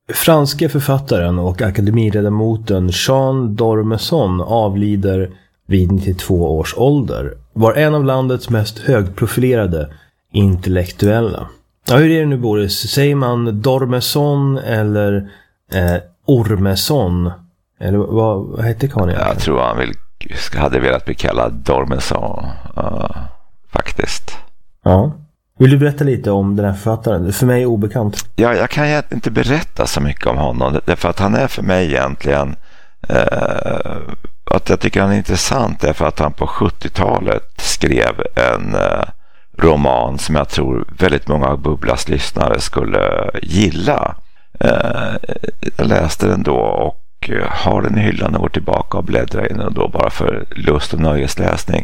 Franske författaren och akademiledamoten Jean d'Ormesson avlider vid 92 års ålder. Var en av landets mest högprofilerade intellektuella. Ja, hur är det nu, Boris? Säger man d'Ormesson eller Ormesson? Eller vad hette karln egentligen? Jag tror han hade velat bli kallad d'Ormesson, faktiskt. Ja. Vill du berätta lite om den här författaren? För mig är obekant. Ja, jag kan inte berätta så mycket om honom. Därför att han är för mig egentligen... att jag tycker han är intressant därför att han på 70-talet skrev en roman som jag tror väldigt många av Bubblas lyssnare skulle gilla. Jag läste den då och har den i hyllan och går tillbaka och bläddrar in den då bara för lust och nöjesläsning.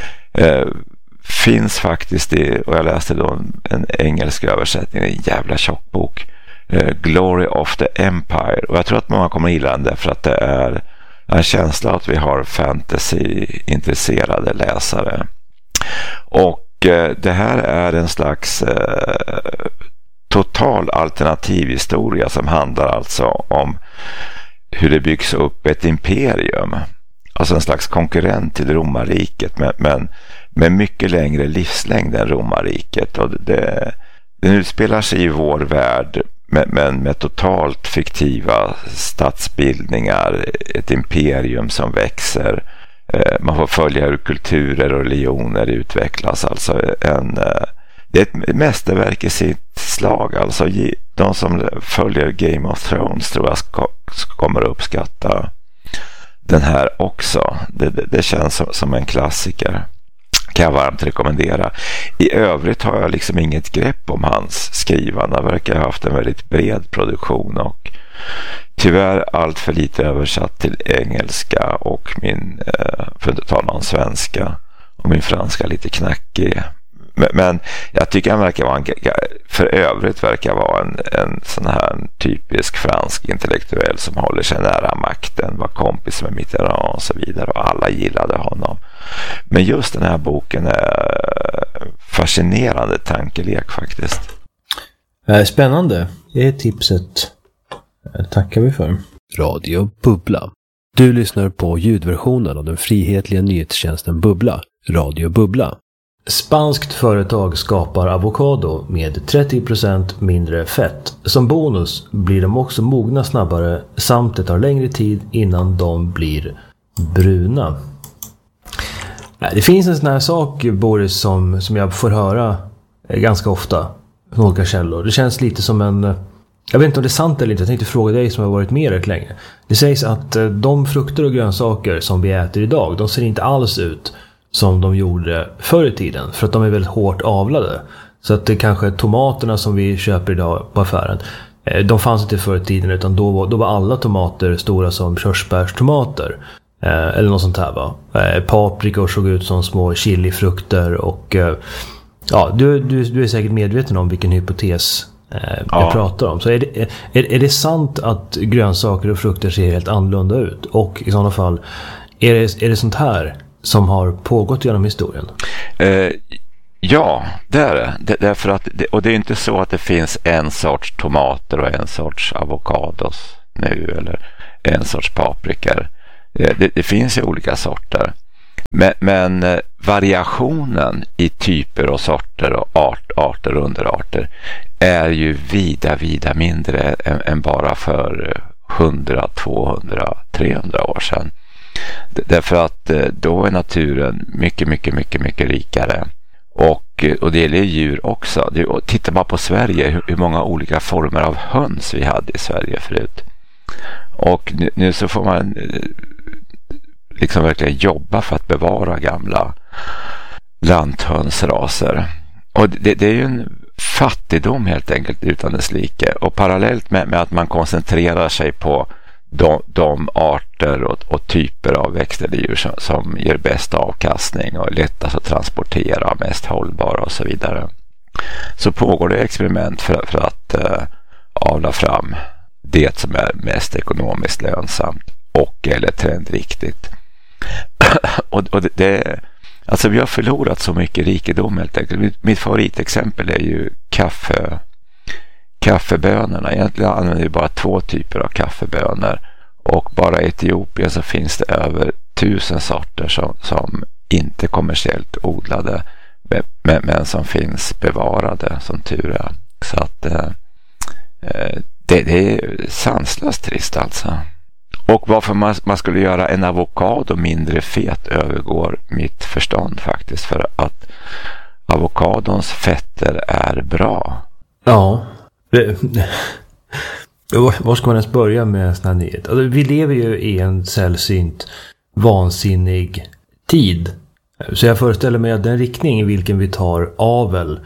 Finns faktiskt och jag läste då en engelsk översättning, en jävla tjock bok, Glory of the Empire, och jag tror att många kommer gilla den därför att det är en känsla att vi har fantasy-intresserade läsare. Och det här är en slags total alternativ historia som handlar alltså om hur det byggs upp ett imperium, alltså en slags konkurrent till romarriket, men med mycket längre livslängd än romarriket, och det utspelar sig i vår värld men med totalt fiktiva stadsbildningar, ett imperium som växer. Man får följa hur kulturer och religioner utvecklas. Alltså det är ett mästerverk i sitt slag. Alltså de som följer Game of Thrones tror jag kommer att uppskatta den här också. Det känns som en klassiker. Kan jag varmt rekommendera. I övrigt har jag liksom inget grepp om hans skrivande. Han verkar ha haft en väldigt bred produktion och tyvärr allt för lite översatt till engelska, och min, för att inte tala om svenska, och min franska lite knackig. Men jag tycker han verkar vara för övrigt verkar vara en sån här typisk fransk intellektuell som håller sig nära makten, var kompis med Mitterrand och så vidare, och alla gillade honom. Men just den här boken är fascinerande tankelek faktiskt. Spännande. Det är tipset. Tackar vi för. Radio Bubbla. Du lyssnar på ljudversionen av den frihetliga nyhetstjänsten Bubbla. Radio Bubbla. Spanskt företag skapar avokado med 30% mindre fett. Som bonus blir de också mogna snabbare, samt det tar längre tid innan de blir bruna. Det finns en sån här sak, Boris, som jag får höra ganska ofta från olika källor. Det känns lite som en... Jag vet inte om det är sant eller inte. Jag tänkte fråga dig som har varit med rätt länge. Det sägs att de frukter och grönsaker som vi äter idag, de ser inte alls ut som de gjorde förr i tiden, för att de är väldigt hårt avlade. Så att det kanske tomaterna som vi köper idag på affären, de fanns inte förr i tiden, utan då var alla tomater stora som körsbärstomater. Eller något sånt här, va? Paprikor såg ut som små chilifrukter, och ja, du är säkert medveten om vilken hypotes jag pratar om. Så är det sant att grönsaker och frukter ser helt annorlunda ut? Och i sådana fall, är det sånt här som har pågått genom historien? Ja, det är det. Därför att och det är inte så att det finns en sorts tomater och en sorts avokados nu, eller en sorts paprikor. Det finns ju olika sorter. Men variationen i typer och sorter och arter och underarter är ju vida mindre än bara för 100, 200, 300 år sedan. Därför att då är naturen mycket rikare. Och det gäller djur också. Tittar man på Sverige, hur många olika former av höns vi hade i Sverige förut. Och nu så får man liksom verkligen jobba för att bevara gamla lanthönsraser. Och det är ju en fattigdom helt enkelt utan dess like. Och parallellt med att man koncentrerar sig på de arter och typer av växtdjur som ger bäst avkastning och är lättast att transportera, mest hållbara och så vidare, så pågår det experiment för att avla fram det som är mest ekonomiskt lönsamt och eller trendriktigt. och det alltså vi har förlorat så mycket rikedom helt enkelt. Mitt favoritexempel är ju kaffebönorna. Egentligen använder vi bara 2 typer av kaffebönor. Och bara i Etiopien så finns det över 1000 sorter som inte kommersiellt odlade men som finns bevarade som tur är. Så att det är sanslöst trist alltså. Och varför man skulle göra en avokado mindre fet övergår mitt förstånd faktiskt, för att avokadons fetter är bra. Ja. Var ska man ens börja med en sån här nyhet? Alltså, vi lever ju i en sällsynt vansinnig tid. Så jag föreställer mig att den riktning i vilken vi tar avel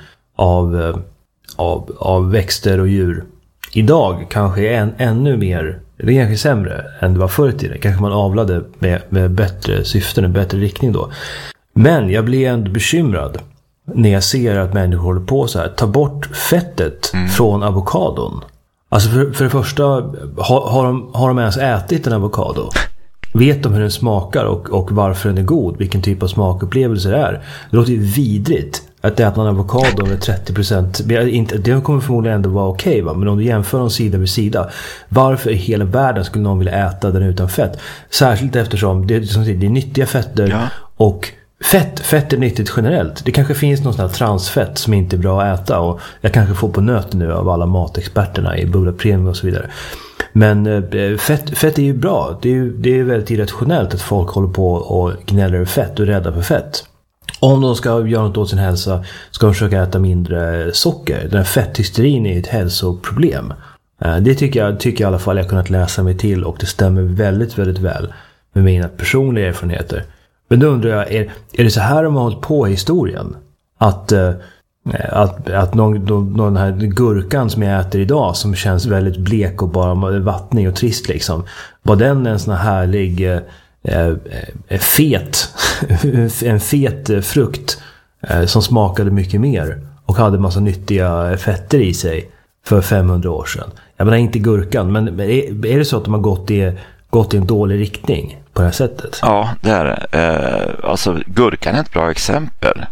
av växter och djur idag kanske är ännu mer, det är kanske sämre än det var förr i tiden. Kanske man avlade med bättre syften, en bättre riktning då. Men jag blir ändå bekymrad när jag ser att människor håller på så här. Ta bort fettet från avokadon. Alltså för det första, har de ens ätit en avokado? Vet de hur den smakar och varför den är god? Vilken typ av smakupplevelse det är? Det låter ju vidrigt att äta en avokado med 30%. Det kommer förmodligen ändå vara okej, va? Men om du jämför dem sida vid sida, varför i hela världen skulle någon vilja äta den utan fett? Särskilt eftersom det är nyttiga fetter och fett är nyttigt generellt. Det kanske finns någon sån här transfett som inte är bra att äta, och jag kanske får på nöten nu av alla matexperterna i Bubbla Premium och så vidare. Men fett är ju bra. Det är ju väldigt irrationellt att folk håller på och gnäller över fett och är rädda för fett. Om de ska göra något åt sin hälsa ska de försöka äta mindre socker. Den här fetthysterin är ett hälsoproblem. Det tycker jag i alla fall jag kunnat läsa mig till, och det stämmer väldigt, väldigt väl med mina personliga erfarenheter. Men då undrar jag, är det så här de har hållit på i historien? Att någon här gurkan som jag äter idag, som känns väldigt blek och bara vattnig och trist liksom, var den en sån här härlig en fet frukt som smakade mycket mer och hade massa nyttiga fetter i sig för 500 år sedan? Jag menar inte gurkan, men är det så att de har gått i en dålig riktning på det här sättet? Ja, det är det. Alltså gurkan är ett bra exempel.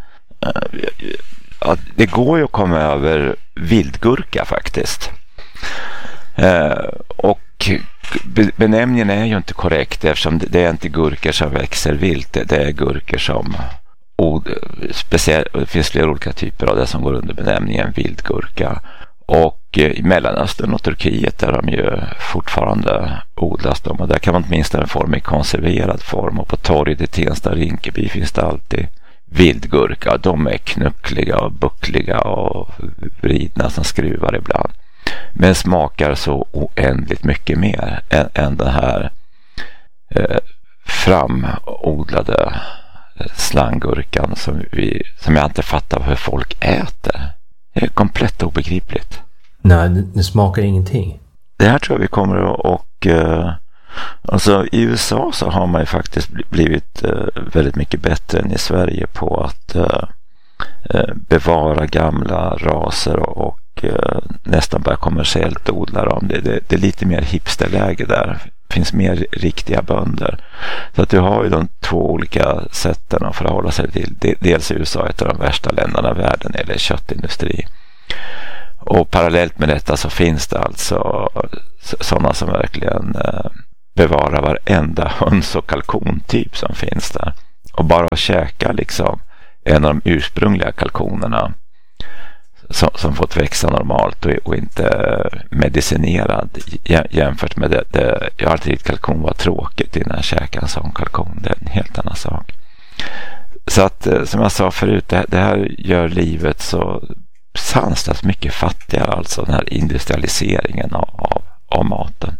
Det går ju att komma över vildgurka faktiskt. Och benämningen är ju inte korrekt, eftersom det är inte gurkor som växer vilt. Det är gurkor som det finns flera olika typer av det som går under benämningen vildgurka. Och i Mellanöstern och Turkiet där de ju fortfarande odlas de, och där kan man åtminstone få dem i konserverad form, och på torget i Tensta Rinkeby finns det alltid vildgurka. De är knuckliga och buckliga och vridna som skruvar ibland, men smakar så oändligt mycket mer än den här framodlade slanggurkan som jag inte fattar hur folk äter. Det är komplett obegripligt. Nej, det smakar ingenting. Det här tror jag vi kommer och alltså i USA så har man ju faktiskt blivit väldigt mycket bättre än i Sverige på att bevara gamla raser och nästan bara kommersiellt odla dem. Det är lite mer hipsterläge där. Det finns mer riktiga bönder. Så att du har ju de 2 olika sätten att förhålla sig till. Dels är USA ett av de värsta länderna i världen eller köttindustri. Och parallellt med detta så finns det alltså sådana som verkligen bevarar varenda höns- och kalkontyp som finns där. Och bara att käka liksom en av de ursprungliga kalkonerna som fått växa normalt och inte medicinerad jämfört med det. Jag har alltid tyckt kalkon var tråkigt innan jag käkade en sån kalkon. Det är en helt annan sak. Så att som jag sa förut, det här gör livet så sanslöst mycket fattigare, alltså den här industrialiseringen av maten.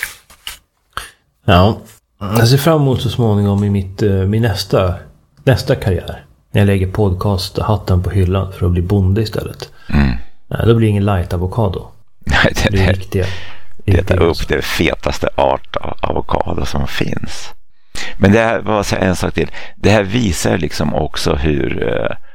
Ja, jag ser fram emot så småningom i min nästa karriär. När jag lägger podcast-hatten på hyllan för att bli bonde istället. Då blir det ingen light-avokado. Nej, det är riktiga. Det är upp det fetaste art av avokado som finns. Men det här var så en sak till. Det här visar liksom också hur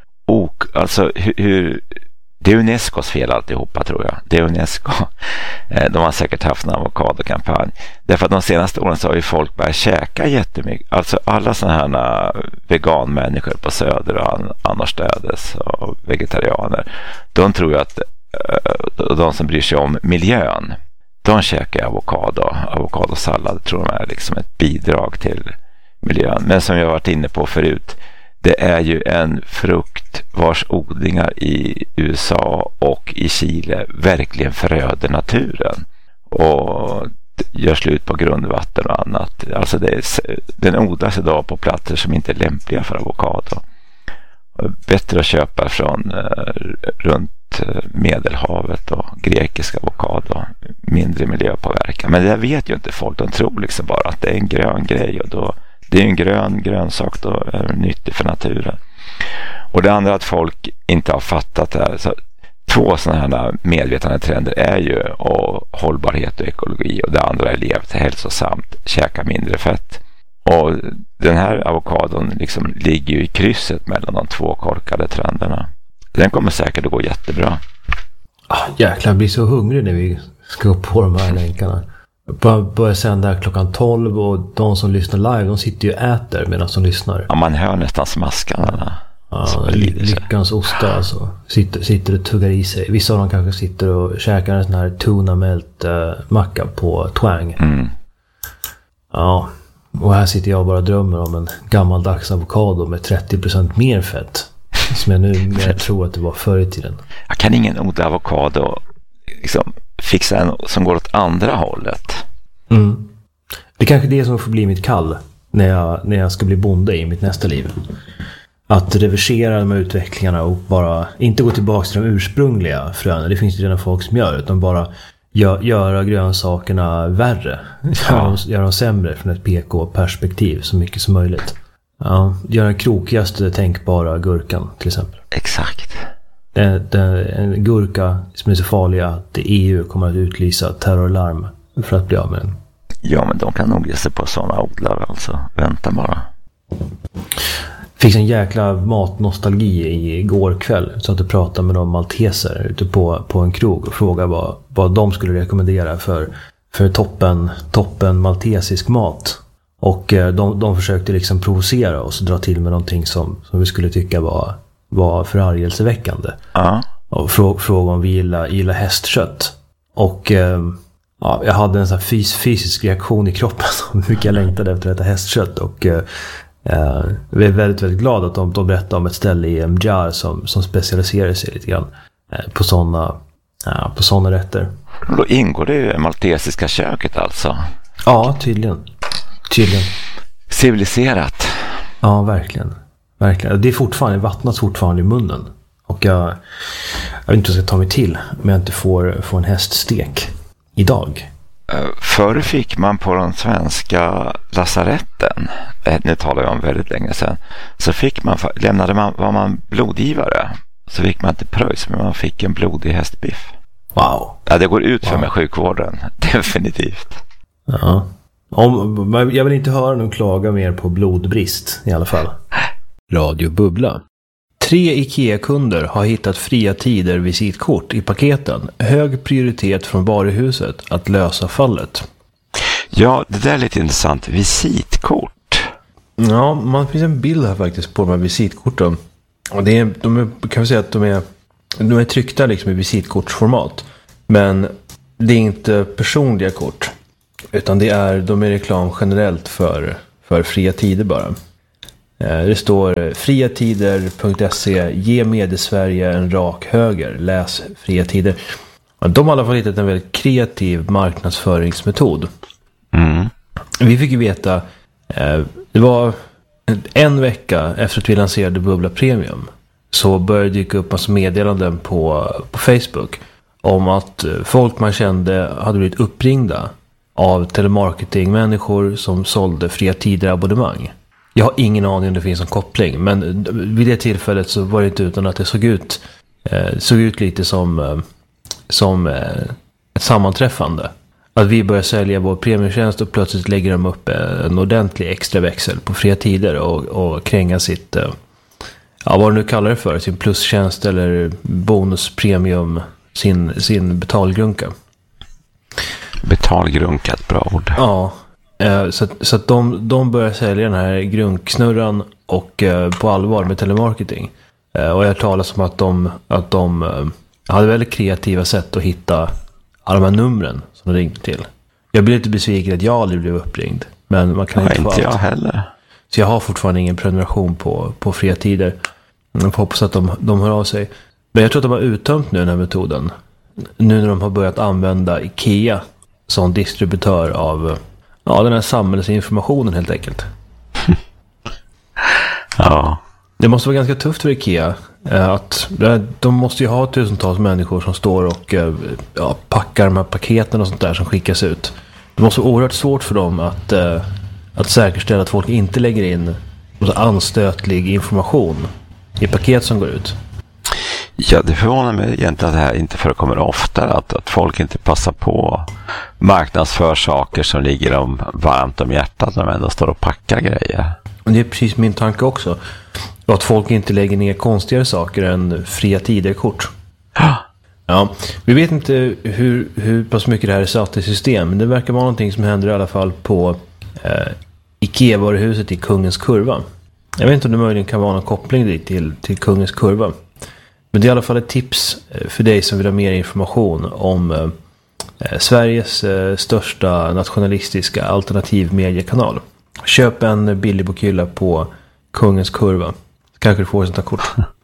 det är Unescos fel alltihopa, tror jag. Det är Unesco. De har säkert haft en avokadokampanj. Därför att de senaste åren så har ju folk börjat käka jättemycket. Alltså alla sådana här veganmänniskor på Söder och annorstädes och vegetarianer. De tror ju att de som bryr sig om miljön, de käkar avokadosallad, tror de är liksom ett bidrag till miljön. Men som jag varit inne på förut, det är ju en frukt vars odlingar i USA och i Chile verkligen föröder naturen och gör slut på grundvatten och annat. Alltså den odlas idag på platser som inte är lämpliga för avokado. Bättre att köpa från runt Medelhavet och grekisk avokado, mindre miljöpåverkan. Men det vet ju inte folk, de tror liksom bara att det är en grön grej, och då det är en grönsak, då är det nyttig för naturen. Och det andra att folk inte har fattat det här. Så 2 sådana här medvetande trender är ju hållbarhet och ekologi, och det andra är levt hälsosamt, käka mindre fett. Och den här avokadon liksom ligger ju i krysset mellan de 2 korkade trenderna. Den kommer säkert att gå jättebra. Jäklar, jag blir så hungrig när vi ska upp på de här länkarna. Börjar sända klockan 12, och de som lyssnar live, de sitter ju och äter medan de lyssnar. Ja, man hör nästan smaskarna. Ja, lyckans ostar alltså. Sitter och tuggar i sig. Vissa av dem kanske sitter och käkar en sån här tuna-melt macka på twang. Mm. Ja, och här sitter jag och bara drömmer om en gammaldags avokado med 30% mer fett. Som jag nu tror att det var förr i tiden. Jag kan ingen odla avokado liksom fixa en som går åt andra hållet. Mm. Det är kanske det som får bli mitt kall när jag ska bli bonde i mitt nästa liv. Att reversera de här utvecklingarna och bara inte gå tillbaka till de ursprungliga fröna. Det finns ju redan folk som gör, utan bara göra grönsakerna värre. Göra dem sämre från ett PK-perspektiv så mycket som möjligt. Ja, göra den krokigaste tänkbara gurkan till exempel. Exakt. En gurka som är så farlig att EU kommer att utlysa terrorlarm för att bli av med den. Ja, men de kan nog ge sig på sådana odlare alltså. Vänta bara. Fick en jäkla matnostalgi igår kväll, så att jag pratade med några malteser ute på en krog och frågade vad de skulle rekommendera för toppen maltesisk mat. Och de försökte liksom provocera oss och dra till med någonting som vi skulle tycka var förargelseväckande. Och fråga om vi gillar hästkött. Och jag hade en sån här fysisk reaktion i kroppen som mycket jag längtade efter att äta hästkött. Och vi är väldigt, väldigt glada att de berättade om ett ställe i Mjar som specialiserar sig lite grann på såna rätter. Då ingår det i det maltesiska köket alltså? Ja, tydligen. Civiliserat. Ja, verkligen. Det är vattnas fortfarande i munnen. Och jag vet inte vad jag ska ta mig till om jag inte får en häststek idag. Förr fick man på den svenska lasaretten, nu talar jag om väldigt länge sedan, så var man blodgivare, så fick man inte pröjs, men man fick en blodig hästbiff. Wow. Ja, det går ut för med sjukvården, definitivt. Ja. Jag vill inte höra någon klaga mer på blodbrist i alla fall. Radio Bubbla. 3 IKEA-kunder har hittat fria tider visitkort i paketen. Hög prioritet från varuhuset att lösa fallet. Ja, det där är lite intressant. Visitkort. Ja, man finns en bild här faktiskt på de här visitkorten. Och kan vi säga att de är tryckta liksom i visitkortsformat. Men det är inte personliga kort. Utan de är reklam generellt för fria tider bara. Det står friatider.se, ge Mediesverige en rak höger, läs fria tider. De har i alla fall hittat en väldigt kreativ marknadsföringsmetod. Mm. Vi fick ju veta, det var en vecka efter att vi lanserade Bubbla Premium, så började dyka upp massa meddelanden på Facebook om att folk man kände hade blivit uppringda av telemarketingmänniskor som sålde fria tider abonnemang. Jag har ingen aning om det finns en koppling, men vid det tillfället så var det inte utan att det såg ut lite som ett sammanträffande. Att vi börjar sälja vår premiumtjänst och plötsligt lägger de upp en ordentlig extra växel på fria tider och kränga sitt, vad du nu kallar det för, sin plustjänst eller bonuspremium, sin betalgrunka. Betalgrunka, ett bra ord. Ja. Så att de börjar sälja den här grunksnurran och på allvar med telemarketing. Och jag talar som att de Jag hade väldigt kreativa sätt att hitta alla de här numren som de ringde till. Jag blev lite besviken att jag aldrig blev uppringd. Men man kan inte få inte allt. Jag heller. Så jag har fortfarande ingen prenumeration på fria tider. Jag får hoppas att de hör av sig. Men jag tror att de har uttömt nu den här metoden. Nu när de har börjat använda IKEA som distributör av den här samhällsinformationen helt enkelt. Ja. Det måste vara ganska tufft för IKEA att de måste ju ha tusentals människor som står och packar de här paketen och sånt där som skickas ut. Det måste vara oerhört svårt för dem att säkerställa att folk inte lägger in anstötlig information i paket som går ut. Ja, det förvånar mig egentligen att det här inte förekommer oftare. Att folk inte passar på marknadsför saker som ligger dem varmt om hjärtat när de ändå står och packar grejer. Och det är precis min tanke också. Att folk inte lägger ner konstigare saker än fria tider-kort. Ja, vi vet inte hur pass mycket det här är satt i system. Men det verkar vara någonting som händer i alla fall på IKEA-varuhuset i Kungens Kurva. Jag vet inte om det möjligen kan vara någon koppling dit till Kungens Kurva. Men det är i alla fall ett tips för dig som vill ha mer information om Sveriges största nationalistiska alternativmediekanal. Köp en billig bokhylla på Kungens Kurva. Kanske du får ett sånt här kort.